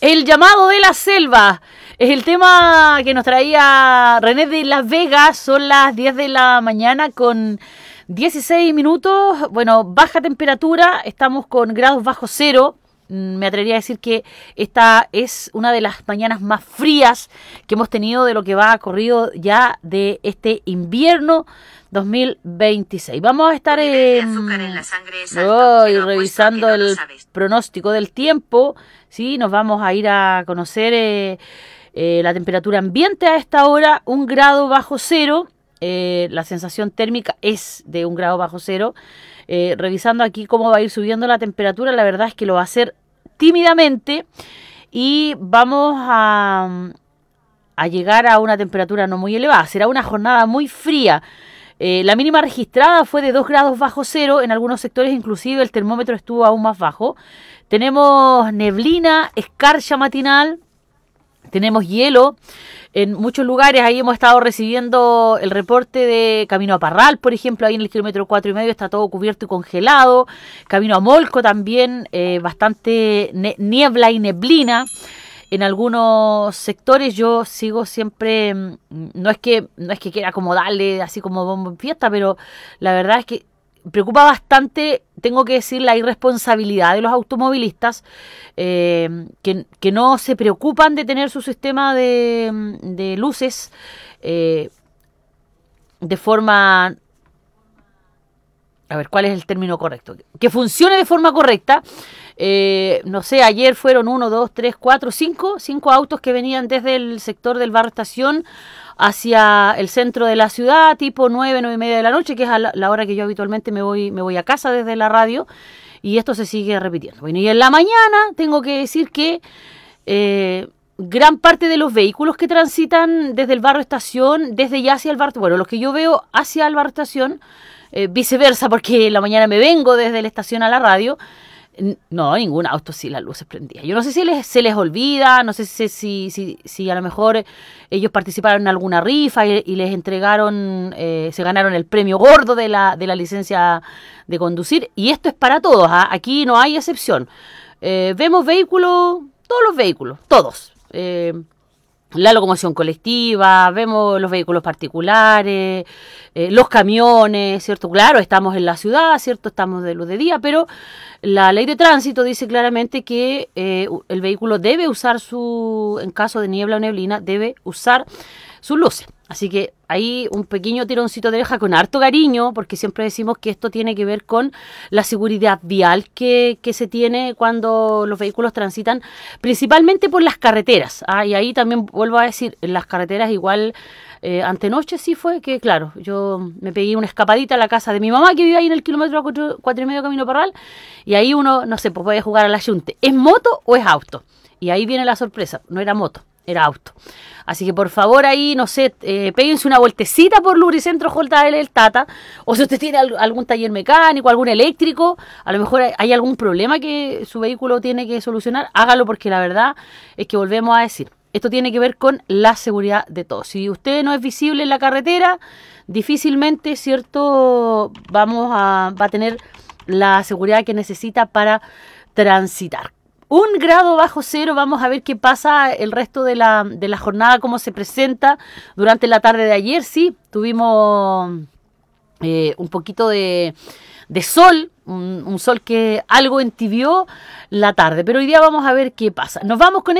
El llamado de la selva es el tema que nos traía René de Las Vegas. Son las 10 de la mañana con 16 minutos. Bueno, baja temperatura, estamos con grados bajo cero. Me atrevería a decir que esta es una de las mañanas más frías que hemos tenido de lo que va corrido ya de este invierno 2026. Vamos a estar revisando el pronóstico del tiempo. ¿Sí? Nos vamos a ir a conocer la temperatura ambiente a esta hora, 1 grado bajo cero. La sensación térmica es de 1 grado bajo cero. Revisando aquí cómo va a ir subiendo la temperatura, la verdad es que lo va a hacer tímidamente y vamos a llegar a una temperatura no muy elevada. Será una jornada muy fría. La mínima registrada fue de 2 grados bajo cero. En algunos sectores inclusive el termómetro estuvo aún más bajo. Tenemos neblina, escarcha matinal, tenemos hielo. En muchos lugares ahí hemos estado recibiendo el reporte de camino a Parral, por ejemplo, ahí en el kilómetro 4,5 está todo cubierto y congelado. Camino a Molco también, bastante niebla y neblina. En algunos sectores yo sigo siempre, no es que quiera como darle así como bombo en fiesta, pero la verdad es que preocupa bastante, tengo que decir, la irresponsabilidad de los automovilistas que no se preocupan de tener su sistema de luces de forma... A ver, ¿cuál es el término correcto? Que funcione de forma correcta. No sé, ayer fueron 1, 2, 3, 4, 5 autos que venían desde el sector del barrio Estación hacia el centro de la ciudad, tipo 9, 9:30 de la noche, que es a la hora que yo habitualmente me voy a casa desde la radio, y esto se sigue repitiendo. Bueno, y en la mañana tengo que decir que gran parte de los vehículos que transitan desde el barrio Estación, desde ya hacia el barrio, bueno, los que yo veo hacia el barrio Estación, viceversa, porque en la mañana me vengo desde la estación a la radio. No, ningún auto sí las luces prendidas. Yo no sé si se les olvida, no sé si a lo mejor ellos participaron en alguna rifa y les entregaron, se ganaron el premio gordo de la licencia de conducir. Y esto es para todos, ¿ah? Aquí no hay excepción. Vemos vehículos, todos los vehículos, todos. La locomoción colectiva, vemos los vehículos particulares, los camiones, ¿cierto? Claro, estamos en la ciudad, ¿cierto? Estamos de luz de día, pero la ley de tránsito dice claramente que el vehículo debe usar en caso de niebla o neblina, debe usar sus luces. Así que ahí un pequeño tironcito de oreja con harto cariño, porque siempre decimos que esto tiene que ver con la seguridad vial que se tiene cuando los vehículos transitan, principalmente por las carreteras. Y ahí también vuelvo a decir, en las carreteras igual, antenoche sí fue que, claro, yo me pegué una escapadita a la casa de mi mamá, que vive ahí en el kilómetro 4,5 camino Parral, y ahí uno, no sé, pues puede jugar a la yunte. ¿Es moto o es auto? Y ahí viene la sorpresa, no era moto, era auto. Así que por favor ahí, no sé, péguense una vueltecita por Lubricentro JL del Tata, o si usted tiene algún taller mecánico, algún eléctrico, a lo mejor hay algún problema que su vehículo tiene que solucionar, hágalo, porque la verdad es que volvemos a decir, esto tiene que ver con la seguridad de todos. Si usted no es visible en la carretera, difícilmente, ¿cierto?, va a tener la seguridad que necesita para transitar. 1 grado bajo cero, vamos a ver qué pasa el resto de la jornada, cómo se presenta durante la tarde de ayer. Sí, tuvimos un poquito de sol, un sol que algo entibió la tarde, pero hoy día vamos a ver qué pasa. Nos vamos con